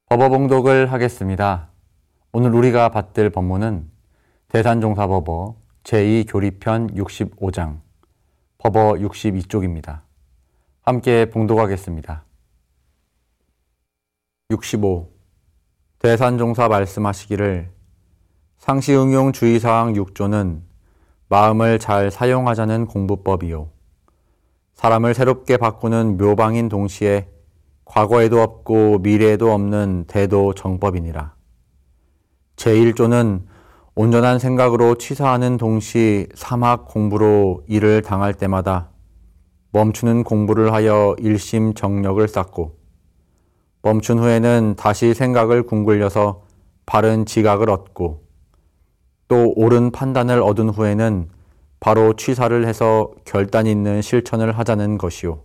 법어봉독을 하겠습니다. 오늘 우리가 받들 법문은 대산종사법어 제2교리편 65장 법어 62쪽입니다. 함께 봉독하겠습니다. 65. 대산종사 말씀하시기를 상시응용 주의사항 6조는 마음을 잘 사용하자는 공부법이요. 사람을 새롭게 바꾸는 묘방인 동시에 과거에도 없고 미래에도 없는 대도 정법이니라. 제1조는 온전한 생각으로 취사하는 동시 사막 공부로 이를 당할 때마다 멈추는 공부를 하여 일심정력을 쌓고 멈춘 후에는 다시 생각을 궁굴려서 바른 지각을 얻고 또 옳은 판단을 얻은 후에는 바로 취사를 해서 결단 있는 실천을 하자는 것이요.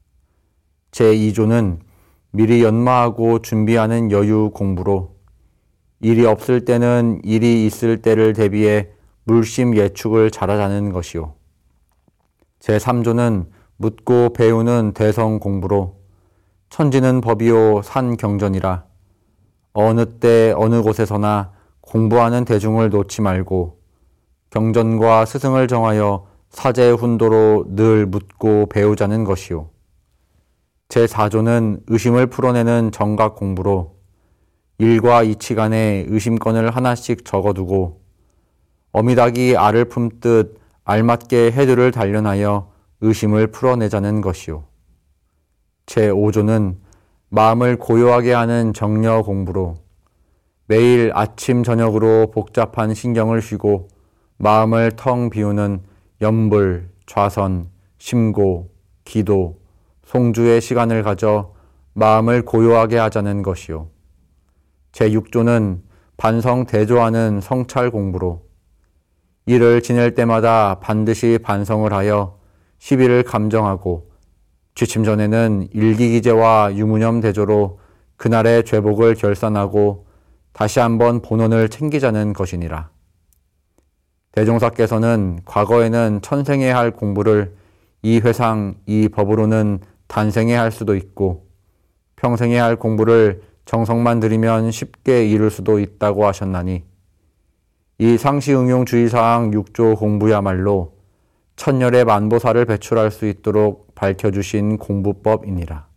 제2조는 미리 연마하고 준비하는 여유 공부로 일이 없을 때는 일이 있을 때를 대비해 물심 예축을 잘하자는 것이요. 제3조는 묻고 배우는 대성 공부로 천지는 법이요 산경전이라 어느 때 어느 곳에서나 공부하는 대중을 놓지 말고 경전과 스승을 정하여 사제훈도로 늘 묻고 배우자는 것이요. 제4조는 의심을 풀어내는 정각 공부로 일과 이치간에 의심건을 하나씩 적어두고 어미닭이 알을 품듯 알맞게 해두를 단련하여 의심을 풀어내자는 것이요. 제5조는 마음을 고요하게 하는 정려 공부로 매일 아침 저녁으로 복잡한 신경을 쉬고 마음을 텅 비우는 염불, 좌선, 심고, 기도, 송주의 시간을 가져 마음을 고요하게 하자는 것이요. 제6조는 반성 대조하는 성찰 공부로 일을 지낼 때마다 반드시 반성을 하여 시비를 감정하고 취침 전에는 일기기재와 유무념 대조로 그날의 죄복을 결산하고 다시 한번 본원을 챙기자는 것이니라. 대종사께서는 과거에는 천생에 할 공부를 이 회상, 이 법으로는 단생에 할 수도 있고 평생에 할 공부를 정성만 들이면 쉽게 이룰 수도 있다고 하셨나니 이 상시응용 주의사항 6조 공부야말로 천열의 만보사를 배출할 수 있도록 밝혀주신 공부법이니라.